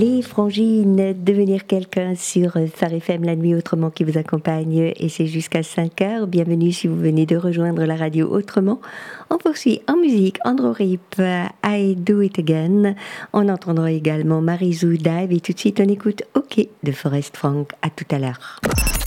Et Frangine, devenir quelqu'un sur Phare FM, la nuit autrement qui vous accompagne, et c'est jusqu'à 5 heures. Bienvenue si vous venez de rejoindre la radio autrement. On poursuit en musique, Andrew Rip, I Do It Again. On entendra également Marie-Zou Dive, et tout de suite on écoute OK de Forest Frank. À tout à l'heure.